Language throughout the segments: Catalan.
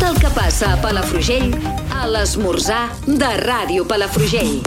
Tot el que passa a Palafrugell, a l'esmorzar de Ràdio Palafrugell.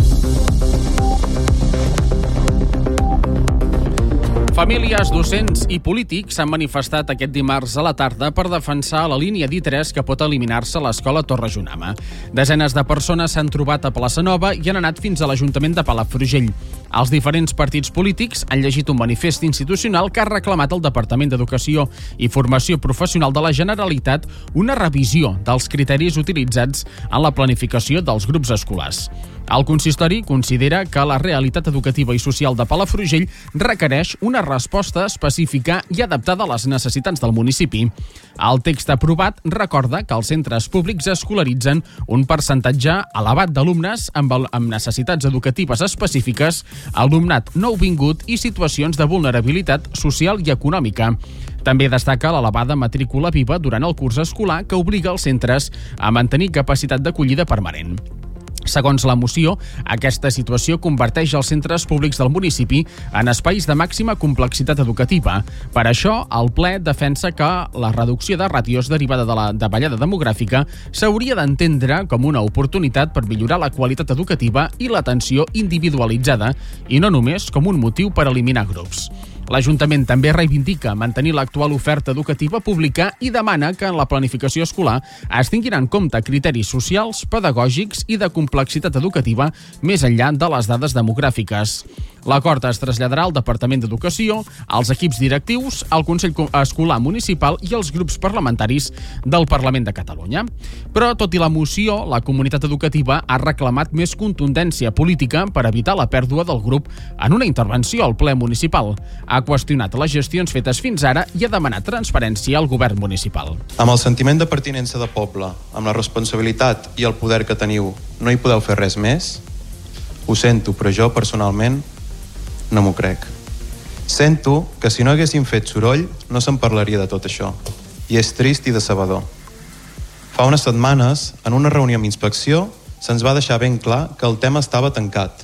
Famílies, docents i polítics s'han manifestat aquest dimarts a la tarda per defensar la línia D3 que pot eliminar-se a l'escola Torre Jonama. Desenes de persones s'han trobat a Plaça Nova i han anat fins a l'Ajuntament de Palafrugell. Els diferents partits polítics han llegit un manifest institucional que ha reclamat al Departament d'Educació i Formació Professional de la Generalitat una revisió dels criteris utilitzats en la planificació dels grups escolars. El consistori considera que la realitat educativa i social de Palafrugell requereix una resposta específica i adaptada a les necessitats del municipi. El text aprovat recorda que els centres públics escolaritzen un percentatge elevat d'alumnes amb necessitats educatives específiques, alumnat nouvingut i situacions de vulnerabilitat social i econòmica. També destaca l'elevada matrícula viva durant el curs escolar que obliga els centres a mantenir capacitat d'acollida permanent. Segons la moció, aquesta situació converteix els centres públics del municipi en espais de màxima complexitat educativa. Per això, el ple defensa que la reducció de ràtios derivada de la davallada demogràfica s'hauria d'entendre com una oportunitat per millorar la qualitat educativa i l'atenció individualitzada, i no només com un motiu per eliminar grups. L'Ajuntament també reivindica mantenir l'actual oferta educativa pública i demana que en la planificació escolar es tinguin en compte criteris socials, pedagògics i de complexitat educativa més enllà de les dades demogràfiques. L'acord es traslladarà al Departament d'Educació, als equips directius, al Consell Escolar Municipal i als grups parlamentaris del Parlament de Catalunya. Però, tot i la moció, la comunitat educativa ha reclamat més contundència política per evitar la pèrdua del grup en una intervenció al ple municipal. Ha qüestionat les gestions fetes fins ara i ha demanat transparència al govern municipal. Amb el sentiment de pertinença de poble, amb la responsabilitat i el poder que teniu, no hi podeu fer res més? Ho sento, però jo, personalment, no m'ho crec. Sento que si no haguéssim fet soroll no se'n parlaria de tot això. I és trist i decebedor. Fa unes setmanes, en una reunió amb inspecció, se'ns va deixar ben clar que el tema estava tancat.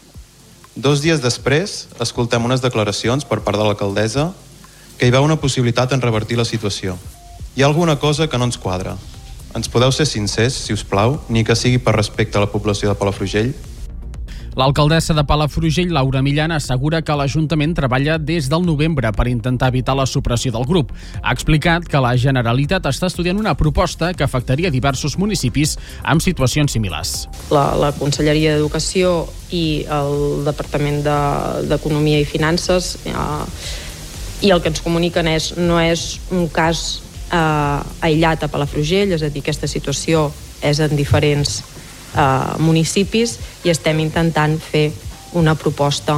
2 dies després, escoltem unes declaracions per part de l'alcaldessa que hi veu una possibilitat en revertir la situació. Hi ha alguna cosa que no ens quadra. Ens podeu ser sincers, si us plau, ni que sigui per respecte a la població de Palafrugell? L'alcaldessa de Palafrugell, Laura Millan, assegura que l'Ajuntament treballa des del novembre per intentar evitar la supressió del grup. Ha explicat que la Generalitat està estudiant una proposta que afectaria diversos municipis amb situacions similars. La Conselleria d'Educació i el Departament d'Economia i Finances i el que ens comuniquen no és un cas aïllat a Palafrugell, és a dir, aquesta situació és en diferents municipis i estem intentant fer una proposta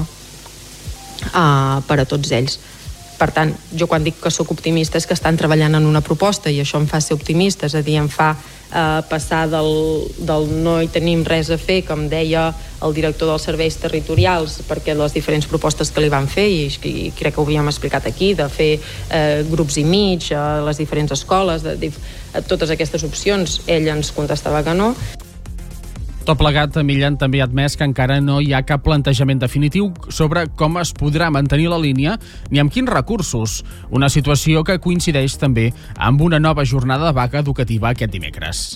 per a tots ells. Per tant, jo quan dic que sóc optimista és que estan treballant en una proposta i això em fa ser optimista, és a dir, em fa passar del no hi tenim res a fer, com deia el director dels serveis territorials, perquè les diferents propostes que li van fer, i crec que ho havíem explicat aquí, de fer grups i mig a les diferents escoles, totes aquestes opcions, ell ens contestava que no. Tot plegat, Millan també ha admès que encara no hi ha cap plantejament definitiu sobre com es podrà mantenir la línia ni amb quins recursos, una situació que coincideix també amb una nova jornada de vaga educativa aquest dimecres.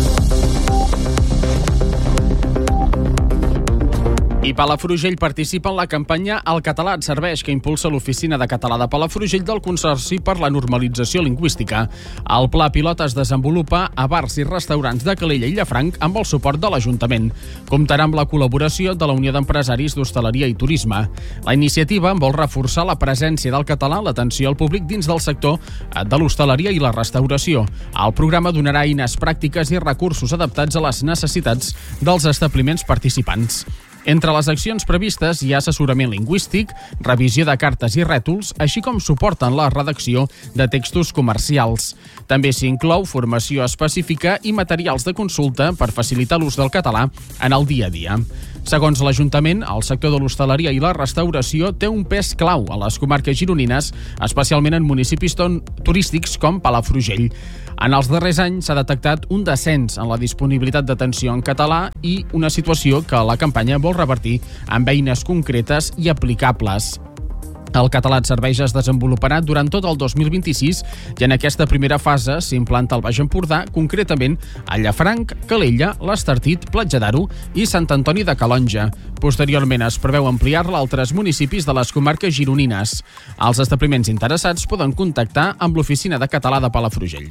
I Palafrugell participa en la campanya El català et serveix, que impulsa l'Oficina de Català de Palafrugell del Consorci per la Normalització Lingüística. El pla pilot es desenvolupa a bars i restaurants de Calella i Llafranc amb el suport de l'Ajuntament. Comptarà amb la col·laboració de la Unió d'Empresaris d'Hostaleria i Turisme. La iniciativa vol reforçar la presència del català a l'atenció al públic dins del sector de l'hostaleria i la restauració. El programa donarà eines pràctiques i recursos adaptats a les necessitats dels establiments participants. Entre les accions previstes hi ha assessorament lingüístic, revisió de cartes i rètols, així com suport en la redacció de textos comercials. També s'hi inclou formació específica i materials de consulta per facilitar l'ús del català en el dia a dia. Segons l'Ajuntament, el sector de l'hostaleria i la restauració té un pes clau a les comarques gironines, especialment en municipis turístics com Palafrugell. En els darrers anys s'ha detectat un descens en la disponibilitat d'atenció en català i una situació que la campanya vol revertir amb eines concretes i aplicables. El català et serveix es desenvoluparà durant tot el 2026 i en aquesta primera fase s'implanta al Baix Empordà, concretament a Llafranc, Calella, l'Estartit, Platja d'Aro i Sant Antoni de Calonja. Posteriorment es preveu ampliar-la a altres municipis de les comarques gironines. Els establiments interessats poden contactar amb l'Oficina de Català de Palafrugell.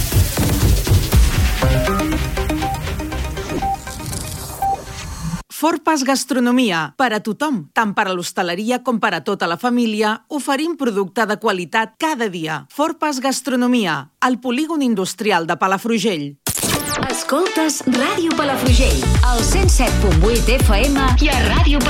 Forpas Gastronomia, per a tothom, tant per a l'hostaleria com per a tota la família, oferim producte de qualitat cada dia. Forpas Gastronomia, al polígon industrial de Palafrugell. Escoltes Ràdio Palafrugell, al 107.8 FM i a Ràdio